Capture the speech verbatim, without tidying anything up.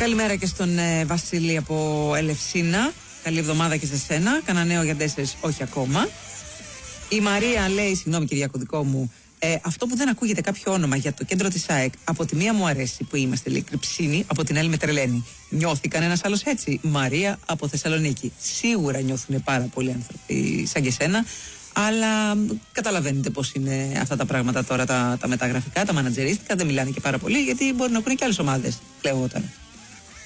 Καλημέρα και στον ε, Βασίλη από Ελευσίνα. Καλή εβδομάδα και σε σένα. Κάνα νέο για τέσσερις, όχι ακόμα. Η Μαρία λέει, συγγνώμη Κυριακό δικό μου, ε, αυτό που δεν ακούγεται κάποιο όνομα για το κέντρο της ΑΕΚ. Από τη μία μου αρέσει που είμαστε λέει κρυψίνοι, από την άλλη με τρελαίνει. Νιώθει κανένας άλλος έτσι? Μαρία από Θεσσαλονίκη. Σίγουρα νιώθουν πάρα πολλοί άνθρωποι σαν και σένα. Αλλά καταλαβαίνετε πώς είναι αυτά τα πράγματα τώρα, τα, τα μεταγραφικά, τα μανατζερίστικα. Δεν μιλάνε και πάρα πολύ, γιατί μπορεί να ακούνε και άλλες ομάδες. Λέω εγώ τώρα.